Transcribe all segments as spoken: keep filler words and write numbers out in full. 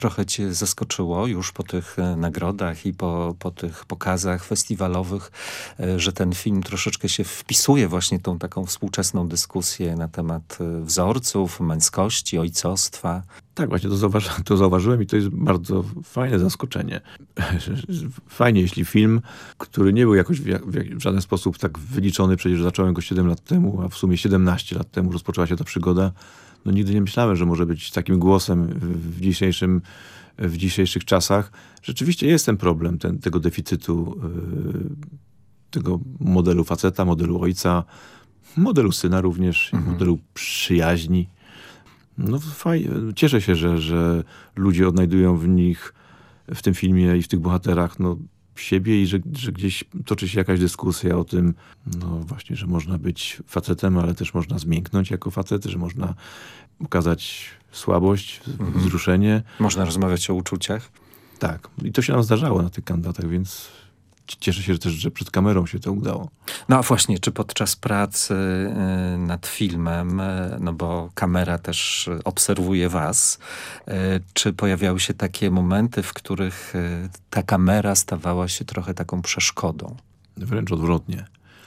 Trochę cię zaskoczyło już po tych e, nagrodach i po, po tych pokazach festiwalowych, e, że ten film troszeczkę się wpisuje właśnie tą taką współczesną dyskusję na temat e, wzorców, męskości, ojcostwa. Tak, właśnie to, zauważy, to zauważyłem i to jest bardzo fajne zaskoczenie. Fajnie, jeśli film, który nie był jakoś w, jak, w żaden sposób tak wyliczony, przecież zacząłem go siedem lat temu, a w sumie siedemnaście lat temu rozpoczęła się ta przygoda. No nigdy nie myślałem, że może być takim głosem w, dzisiejszym, w dzisiejszych czasach. Rzeczywiście jest ten problem ten, tego deficytu, yy, tego modelu faceta, modelu ojca, modelu syna również, mhm. modelu przyjaźni. No fajnie. Cieszę się, że, że ludzie odnajdują w nich, w tym filmie i w tych bohaterach, no, siebie i że, że gdzieś toczy się jakaś dyskusja o tym, no właśnie, że można być facetem, ale też można zmięknąć jako facet, że można pokazać słabość, mhm. wzruszenie. Można rozmawiać o uczuciach. Tak. I to się nam zdarzało na tych kandydatach, więc cieszę się że też, że przed kamerą się to udało. No a właśnie, czy podczas pracy y, nad filmem, y, no bo kamera też obserwuje was, y, czy pojawiały się takie momenty, w których y, ta kamera stawała się trochę taką przeszkodą? Wręcz odwrotnie.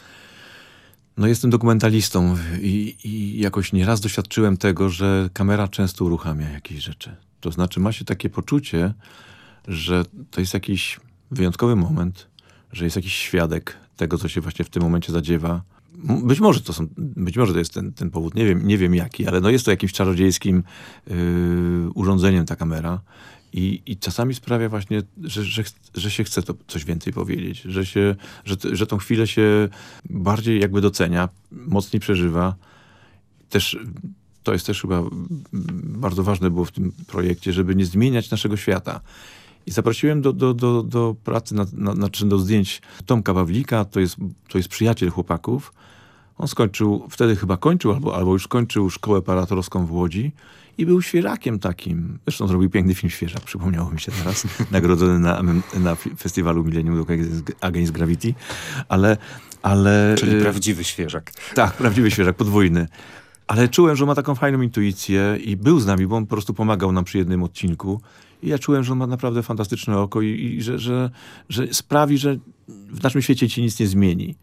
No jestem dokumentalistą i, i jakoś nieraz doświadczyłem tego, że kamera często uruchamia jakieś rzeczy. To znaczy ma się takie poczucie, że to jest jakiś wyjątkowy moment, że jest jakiś świadek tego, co się właśnie w tym momencie zadziewa. Być może to są, być może to jest ten, ten powód, nie wiem, nie wiem jaki, ale no jest to jakimś czarodziejskim yy, urządzeniem ta kamera i, i czasami sprawia właśnie, że, że, że się chce to coś więcej powiedzieć, że, się, że, że tą chwilę się bardziej jakby docenia, mocniej przeżywa. Też to jest też chyba bardzo ważne było w tym projekcie, żeby nie zmieniać naszego świata. I zaprosiłem do, do, do, do pracy, na, na, znaczy do zdjęć Tomka Pawlika, to jest, to jest przyjaciel chłopaków. On skończył, wtedy chyba kończył, albo, albo już skończył szkołę paratorską w Łodzi i był świerakiem takim. Zresztą zrobił piękny film Świeżak, przypomniało mi się teraz, nagrodzony na, na festiwalu Millennium Against Gravity, ale... ale Czyli prawdziwy świeżak. Tak, prawdziwy świeżak, podwójny. Ale czułem, że ma taką fajną intuicję i był z nami, bo on po prostu pomagał nam przy jednym odcinku. I ja czułem, że on ma naprawdę fantastyczne oko i, i że, że, że sprawi, że w naszym świecie ci nic nie zmieni.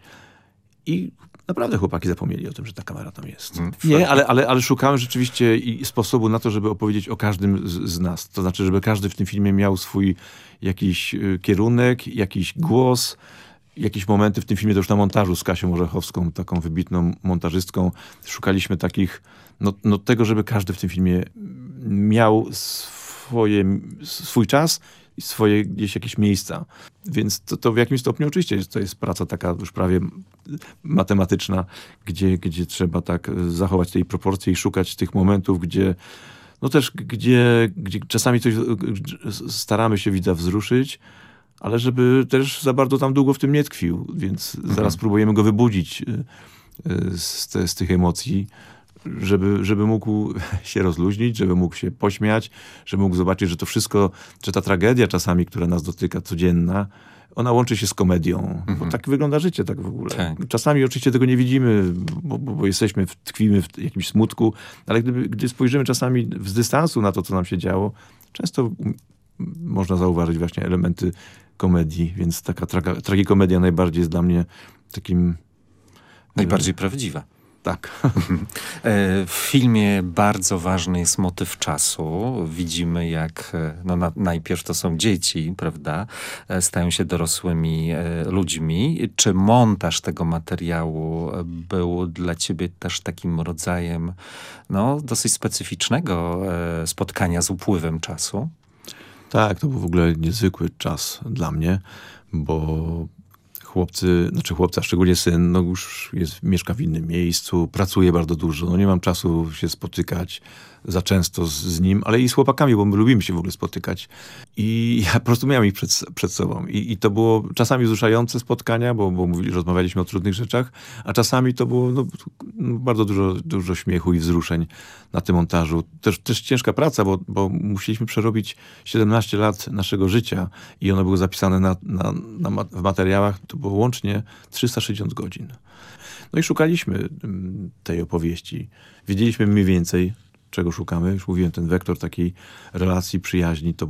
I naprawdę chłopaki zapomnieli o tym, że ta kamera tam jest. Mm, nie, ale, ale, ale szukałem rzeczywiście i sposobu na to, żeby opowiedzieć o każdym z, z nas. To znaczy, żeby każdy w tym filmie miał swój jakiś y, kierunek, jakiś głos, jakieś momenty w tym filmie, to już na montażu z Kasią Orzechowską, taką wybitną montażystką, szukaliśmy takich, no, no tego, żeby każdy w tym filmie miał swoje, swój czas i swoje gdzieś jakieś miejsca. Więc to, to w jakimś stopniu oczywiście jest, to jest praca taka już prawie matematyczna, gdzie, gdzie trzeba tak zachować tej proporcji i szukać tych momentów, gdzie no też, gdzie, gdzie czasami coś staramy się widza wzruszyć, ale żeby też za bardzo tam długo w tym nie tkwił, więc mhm. zaraz próbujemy go wybudzić z, te, z tych emocji, żeby, żeby mógł się rozluźnić, żeby mógł się pośmiać, żeby mógł zobaczyć, że to wszystko, że ta tragedia czasami, która nas dotyka, codzienna, ona łączy się z komedią. Mhm. Bo tak wygląda życie tak w ogóle. Tak. Czasami oczywiście tego nie widzimy, bo, bo, bo jesteśmy, tkwimy w jakimś smutku, ale gdyby, gdy spojrzymy czasami z dystansu na to, co nam się działo, często można zauważyć właśnie elementy komedii, więc taka tra- tragikomedia najbardziej jest dla mnie takim... Najbardziej prawdziwa. Tak. W filmie bardzo ważny jest motyw czasu. Widzimy jak, no na, najpierw to są dzieci, prawda? Stają się dorosłymi ludźmi. Czy montaż tego materiału był dla ciebie też takim rodzajem, no, dosyć specyficznego spotkania z upływem czasu? Tak, to był w ogóle niezwykły czas dla mnie, bo chłopcy, znaczy chłopca, szczególnie syn, no już jest, mieszka w innym miejscu, pracuje bardzo dużo, no nie mam czasu się spotykać za często z, z nim, ale i z chłopakami, bo my lubimy się w ogóle spotykać. I ja po prostu miałem ich przed, przed sobą. I, I to było czasami wzruszające spotkania, bo, bo mówili, rozmawialiśmy o trudnych rzeczach, a czasami to było no, bardzo dużo, dużo śmiechu i wzruszeń na tym montażu. Też, też ciężka praca, bo, bo musieliśmy przerobić siedemnaście lat naszego życia i one były zapisane na, na, na, w materiałach. To było łącznie trzysta sześćdziesiąt godzin. No i szukaliśmy tej opowieści. Wiedzieliśmy mniej więcej, czego szukamy. Już mówiłem, ten wektor takiej relacji, przyjaźni to